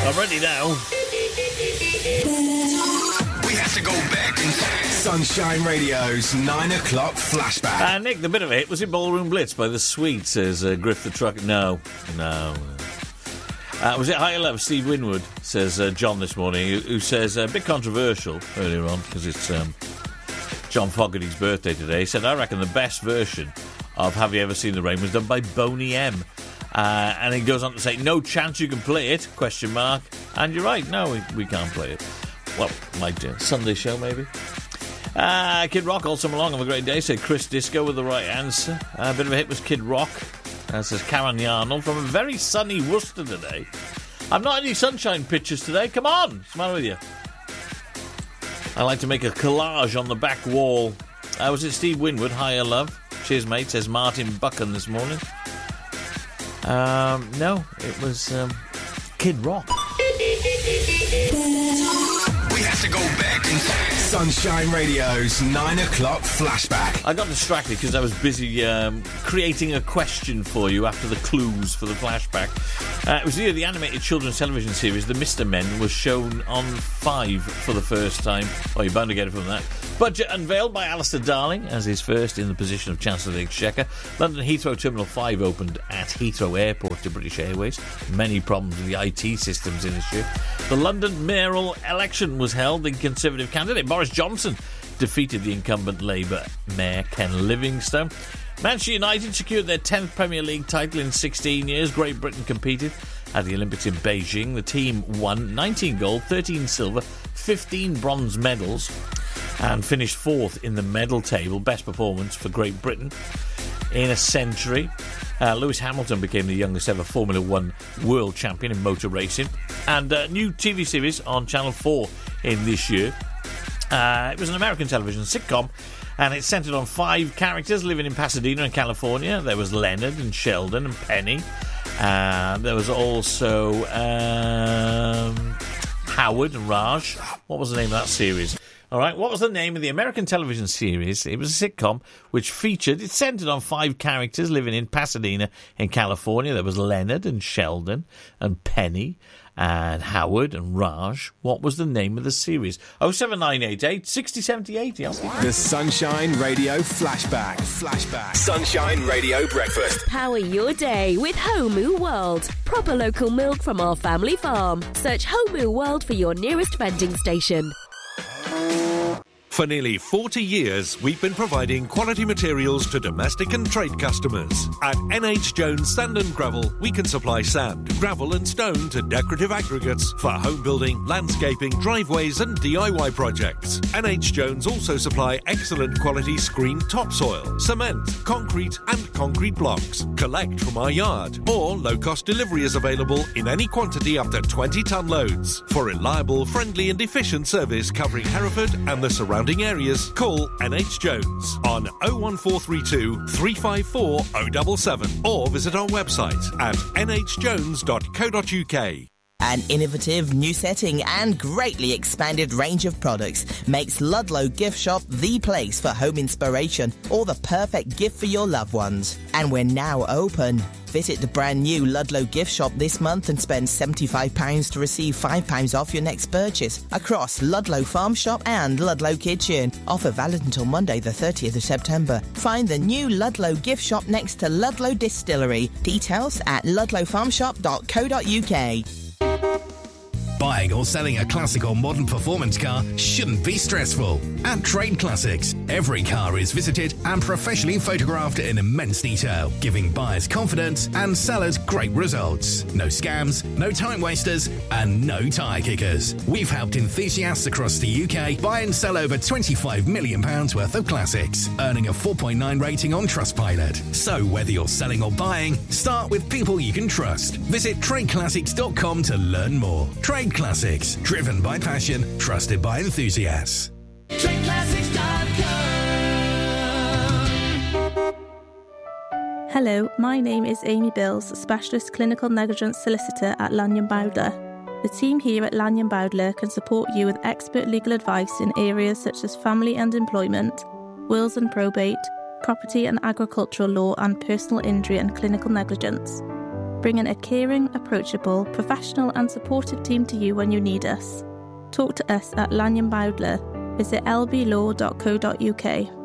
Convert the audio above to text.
I'm ready now. We have to go back in time. Sunshine Radio's 9 o'clock flashback. Nick, the bit of a hit was in Ballroom Blitz by The Sweets, says Griff the Truck. No. Was it Higher Love? Steve Winwood, says John this morning, who says, a bit controversial earlier on, because it's John Fogerty's birthday today. He said, I reckon the best version of Have You Ever Seen the Rain was done by Boney M. And he goes on to say, no chance you can play it, ? And you're right, no, we can't play it. Well, might do. Sunday show, maybe. Kid Rock, all summer long, have a great day, said Chris Disco with the right answer. A bit of a hit was Kid Rock, says Karen Yarnell, from a very sunny Worcester today. I've not any sunshine pictures today, come on, what's the matter with you? I like to make a collage on the back wall. Was it Steve Winwood, Higher Love? Cheers, mate, says Martin Buchan this morning. No, it was Kid Rock. We have to go back in time. Sunshine Radio's 9 o'clock flashback. I got distracted because I was busy creating a question for you after the clues for the flashback. It was the animated children's television series, The Mr. Men, was shown on 5 for the first time. Oh, you're bound to get it from that. Budget unveiled by Alistair Darling as his first in the position of Chancellor of the Exchequer. London Heathrow Terminal 5 opened at Heathrow Airport to British Airways. Many problems with the IT systems in this year. The London mayoral election was held. The Conservative candidate Boris Johnson defeated the incumbent Labour Mayor Ken Livingstone. Manchester United secured their 10th Premier League title in 16 years. Great Britain competed at the Olympics in Beijing. The team won 19 gold, 13 silver, 15 bronze medals and finished 4th in the medal table. Best performance for Great Britain in a century. Lewis Hamilton became the youngest ever Formula 1 world champion in motor racing. And a new TV series on Channel 4 in this year. It was an American television sitcom, and it centred on 5 characters living in Pasadena in California. There was Leonard and Sheldon and Penny. There was also Howard and Raj. What was the name of that series? All right, what was the name of the American television series? It was a sitcom which it centred on 5 characters living in Pasadena in California. There was Leonard and Sheldon and Penny and Howard and Raj. What was the name of the series? 07988 60 70 80. The Sunshine Radio Flashback. Sunshine Radio Breakfast. Power your day with Homu World. Proper local milk from our family farm. Search Homu World for your nearest vending station. For nearly 40 years, we've been providing quality materials to domestic and trade customers. At NH Jones Sand and Gravel, we can supply sand, gravel and stone to decorative aggregates for home building, landscaping, driveways and DIY projects. NH Jones also supply excellent quality screened topsoil, cement, concrete and concrete blocks. Collect from our yard, or low-cost delivery is available in any quantity up to 20-ton loads. For reliable, friendly and efficient service covering Hereford and the surrounding areas, call NH Jones on 01432 354 077 or visit our website at nhjones.co.uk. An innovative new setting and greatly expanded range of products makes Ludlow Gift Shop the place for home inspiration or the perfect gift for your loved ones. And we're now open. Visit the brand new Ludlow Gift Shop this month and spend £75 to receive £5 off your next purchase across Ludlow Farm Shop and Ludlow Kitchen. Offer valid until Monday the 30th of September. Find the new Ludlow Gift Shop next to Ludlow Distillery. Details at ludlowfarmshop.co.uk. Buying or selling a classic or modern performance car shouldn't be stressful. At Trade Classics, every car is visited and professionally photographed in immense detail, giving buyers confidence and sellers great results. No scams, no time wasters, and no tyre kickers. We've helped enthusiasts across the UK buy and sell over £25 million worth of classics, earning a 4.9 rating on Trustpilot. So whether you're selling or buying, start with people you can trust. Visit tradeclassics.com to learn more. Trade Classics, driven by passion, trusted by enthusiasts. Hello, my name is Amy Bills, Specialist Clinical Negligence Solicitor at Lanyon Bowdler. The team here at Lanyon Bowdler can support you with expert legal advice in areas such as family and employment, wills and probate, property and agricultural law, and personal injury and clinical negligence. bringing a caring, approachable, professional and supportive team to you when you need us. Talk to us at Lanyon Bowdler. Visit lblaw.co.uk.